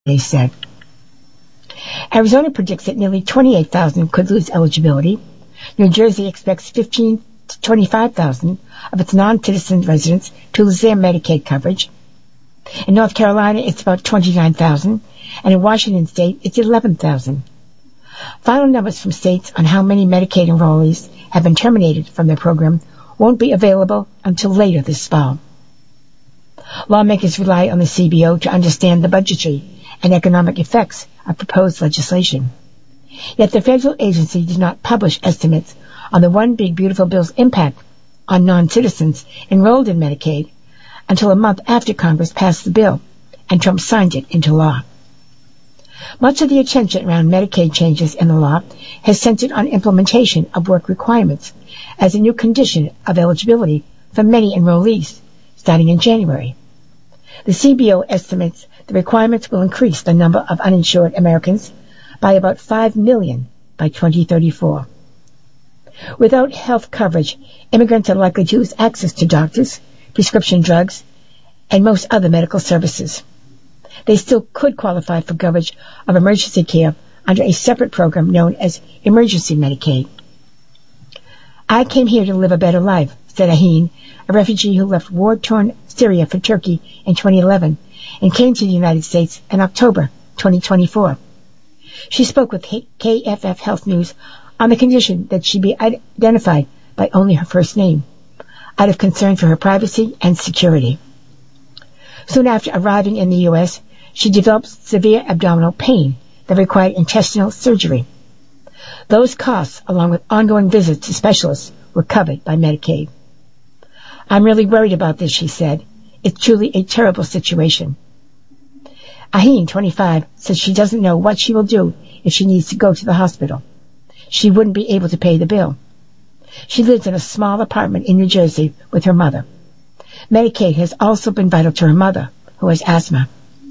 they said. Arizona predicts that nearly 28,000 could lose eligibility. New Jersey expects 15 to 25,000 of its non-citizen residents to lose their Medicaid coverage. In North Carolina, it's about 29,000, and in Washington State, it's 11,000. Final numbers from states on how many Medicaid enrollees have been terminated from their program won't be available until later this fall. Lawmakers rely on the CBO to understand the budgetary and economic effects of proposed legislation. Yet the federal agency did not publish estimates on the One Big Beautiful Bill's impact on non-citizens enrolled in Medicaid until a month after Congress passed the bill and Trump signed it into law. Much of the attention around Medicaid changes in the law has centered on implementation of work requirements as a new condition of eligibility for many enrollees starting in January. The CBO estimates the requirements will increase the number of uninsured Americans by about 5 million by 2034. Without health coverage, immigrants are likely to lose access to doctors, prescription drugs, and most other medical services. They still could qualify for coverage of emergency care under a separate program known as Emergency Medicaid. I came here to live a better life, said Aheen, a refugee who left war-torn Syria for Turkey in 2011 and came to the United States in October 2024. She spoke with KFF Health News on the condition that she be identified by only her first name, out of concern for her privacy and security. Soon after arriving in the U.S., she developed severe abdominal pain that required intestinal surgery. Those costs, along with ongoing visits to specialists, were covered by Medicaid. I'm really worried about this, she said. It's truly a terrible situation. Aheen, 25, says she doesn't know what she will do if she needs to go to the hospital. She wouldn't be able to pay the bill. She lives in a small apartment in New Jersey with her mother. Medicaid has also been vital to her mother, who has asthma.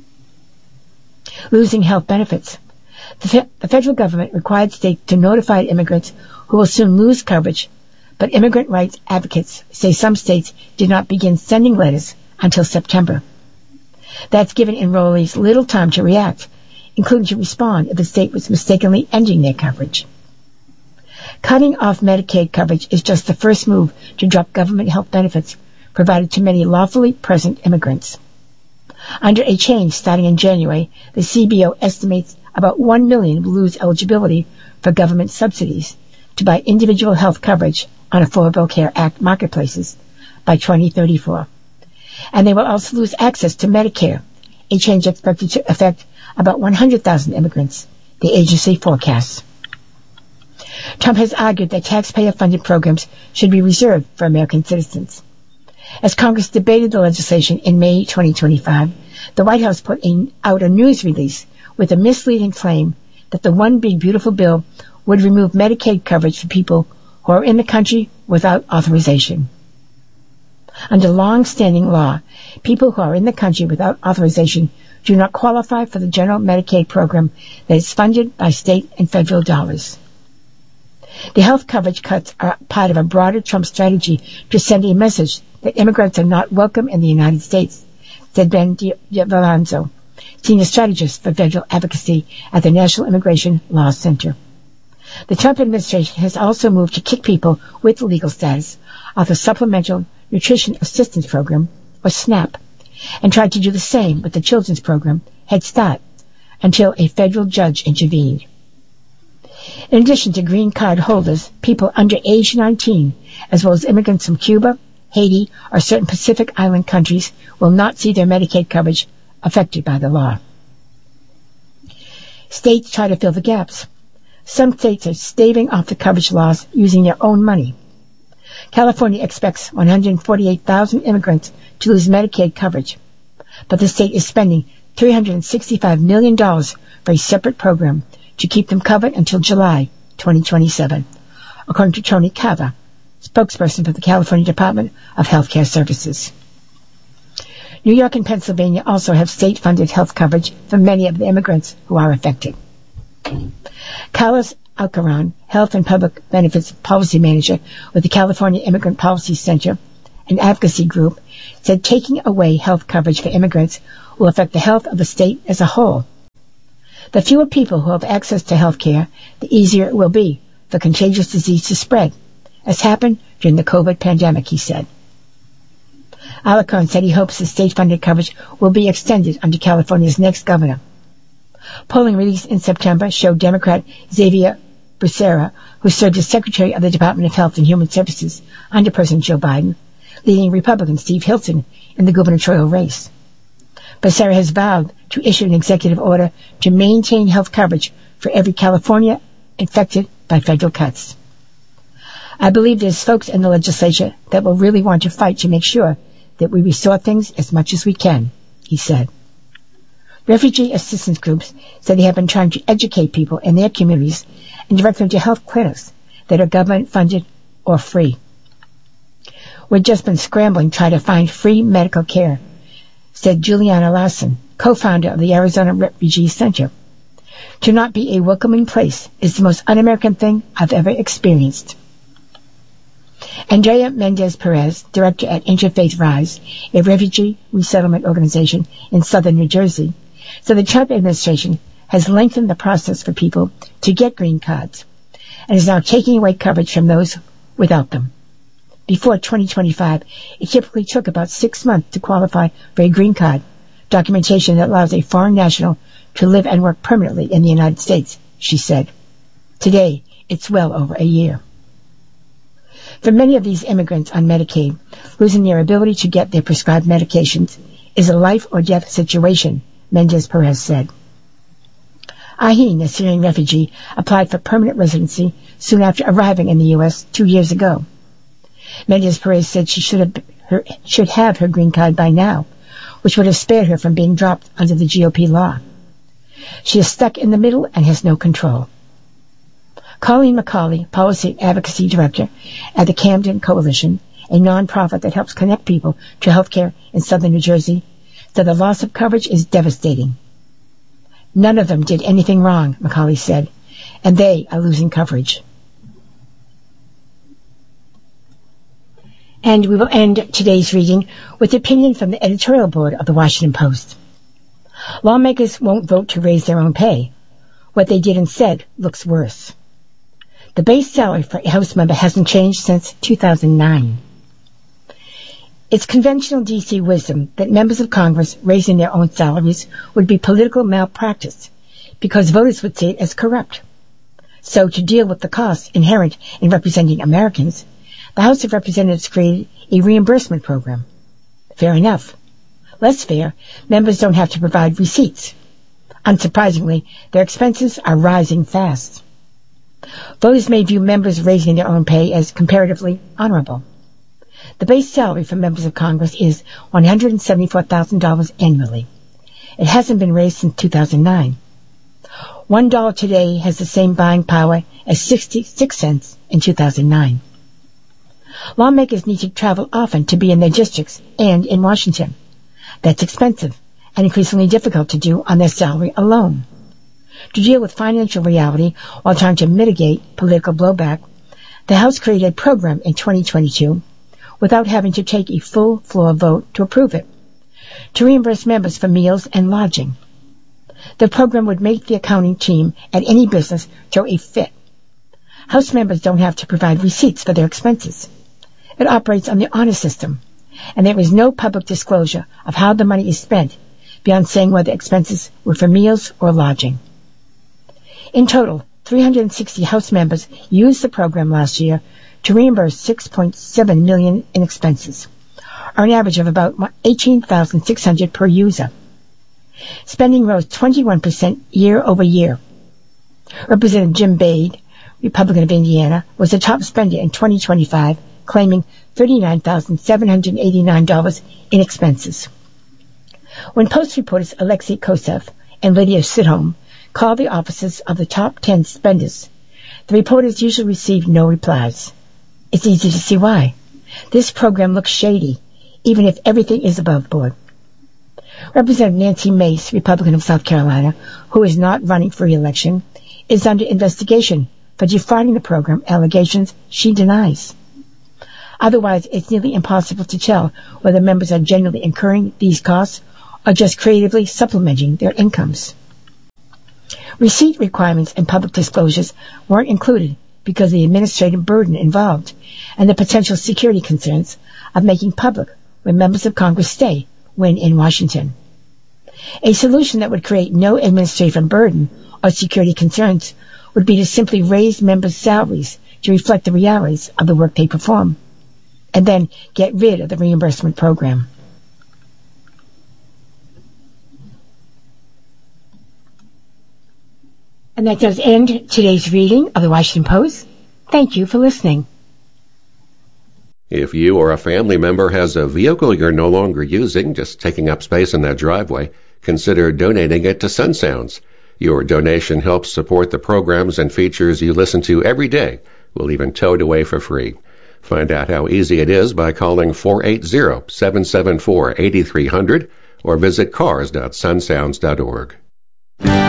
Losing health benefits. The federal government required states to notify immigrants who will soon lose coverage, but immigrant rights advocates say some states did not begin sending letters until September. That's given enrollees little time to react, including to respond if the state was mistakenly ending their coverage. Cutting off Medicaid coverage is just the first move to drop government health benefits provided to many lawfully present immigrants. Under a change starting in January, the CBO estimates about 1 million will lose eligibility for government subsidies to buy individual health coverage on Affordable Care Act marketplaces by 2034. And they will also lose access to Medicare, a change expected to affect about 100,000 immigrants, the agency forecasts. Trump has argued that taxpayer-funded programs should be reserved for American citizens. As Congress debated the legislation in May 2025, the White House put out a news release with a misleading claim that the One Big Beautiful Bill would remove Medicaid coverage for people who are in the country without authorization. Under long-standing law, people who are in the country without authorization do not qualify for the general Medicaid program that is funded by state and federal dollars. The health coverage cuts are part of a broader Trump strategy to send a message that immigrants are not welcome in the United States, said Ben Valanzo, senior strategist for federal advocacy at the National Immigration Law Center. The Trump administration has also moved to kick people with legal status off the Supplemental Nutrition Assistance Program, or SNAP, and tried to do the same with the children's program, Head Start, until a federal judge intervened. In addition to green card holders, people under age 19, as well as immigrants from Cuba, Haiti, or certain Pacific Island countries, will not see their Medicaid coverage affected by the law. States try to fill the gaps. Some states are staving off the coverage laws using their own money. California expects 148,000 immigrants to lose Medicaid coverage, but the state is spending $365 million for a separate program to keep them covered until July 2027, according to Tony Cava, spokesperson for the California Department of Healthcare Services. New York and Pennsylvania also have state-funded health coverage for many of the immigrants who are affected. Carlos Alcaran, Health and Public Benefits Policy Manager with the California Immigrant Policy Center, an advocacy group, said taking away health coverage for immigrants will affect the health of the state as a whole The fewer people who have access to health care, the easier it will be for contagious disease to spread, as happened during the COVID pandemic, he said. Alarcon said he hopes the state-funded coverage will be extended under California's next governor. Polling released in September showed Democrat Xavier Becerra, who served as Secretary of the Department of Health and Human Services under President Joe Biden, leading Republican Steve Hilton in the gubernatorial race. Becerra has vowed to issue an executive order to maintain health coverage for every California infected by federal cuts. I believe there's folks in the legislature that will really want to fight to make sure that we restore things as much as we can, he said. Refugee assistance groups said they have been trying to educate people in their communities and direct them to health clinics that are government-funded or free. We've just been scrambling trying to find free medical care, said Juliana Larson, co-founder of the Arizona Refugee Center. To not be a welcoming place is the most un-American thing I've ever experienced. Andrea Mendez-Perez, director at Interfaith Rise, a refugee resettlement organization in southern New Jersey, said the Trump administration has lengthened the process for people to get green cards and is now taking away coverage from those without them. Before 2025, it typically took about 6 months to qualify for a green card, documentation that allows a foreign national to live and work permanently in the United States, she said. Today, it's well over a year. For many of these immigrants on Medicaid, losing their ability to get their prescribed medications is a life or death situation, Mendez-Perez said. Aheen, a Syrian refugee, applied for permanent residency soon after arriving in the U.S. 2 years ago. Mendez-Perez said she should have her green card by now, which would have spared her from being dropped under the GOP law. She is stuck in the middle and has no control. Colleen McCauley, Policy Advocacy Director at the Camden Coalition, a nonprofit that helps connect people to health care in southern New Jersey, said the loss of coverage is devastating. None of them did anything wrong, McCauley said, and they are losing coverage. And we will end today's reading with opinion from the editorial board of the Washington Post. Lawmakers won't vote to raise their own pay. What they did instead looks worse. The base salary for a House member hasn't changed since 2009. It's conventional D.C. wisdom that members of Congress raising their own salaries would be political malpractice because voters would see it as corrupt. So to deal with the costs inherent in representing Americans, the House of Representatives created a reimbursement program. Fair enough. Less fair, members don't have to provide receipts. Unsurprisingly, their expenses are rising fast. Voters may view members raising their own pay as comparatively honorable. The base salary for members of Congress is $174,000 annually. It hasn't been raised since 2009. $1 today has the same buying power as 66 cents in 2009. Lawmakers need to travel often to be in their districts and in Washington. That's expensive and increasingly difficult to do on their salary alone. To deal with financial reality while trying to mitigate political blowback, the House created a program in 2022 without having to take a full floor vote to approve it, to reimburse members for meals and lodging. The program would make the accounting team at any business throw a fit. House members don't have to provide receipts for their expenses. It operates on the honor system, and there is no public disclosure of how the money is spent beyond saying whether expenses were for meals or lodging. In total, 360 House members used the program last year to reimburse $6.7 million in expenses, or an average of about $18,600 per user. Spending rose 21% year over year. Representative Jim Bade, Republican of Indiana, was the top spender in 2025, claiming $39,789 in expenses. When Post reporters Alexei Kosev and Lydia Sidholm called the offices of the top 10 spenders, the reporters usually received no replies. It's easy to see why. This program looks shady, even if everything is above board. Representative Nancy Mace, Republican of South Carolina, who is not running for re-election, is under investigation for defrauding the program, allegations she denies. Otherwise, it's nearly impossible to tell whether members are genuinely incurring these costs or just creatively supplementing their incomes. Receipt requirements and public disclosures weren't included because of the administrative burden involved and the potential security concerns of making public where members of Congress stay when in Washington. A solution that would create no administrative burden or security concerns would be to simply raise members' salaries to reflect the realities of the work they perform, and then get rid of the reimbursement program. And that does end today's reading of the Washington Post. Thank you for listening. If you or a family member has a vehicle you're no longer using, just taking up space in that driveway, consider donating it to Sun Sounds. Your donation helps support the programs and features you listen to every day. We'll even tow it away for free. Find out how easy it is by calling 480-774-8300 or visit cars.sunsounds.org.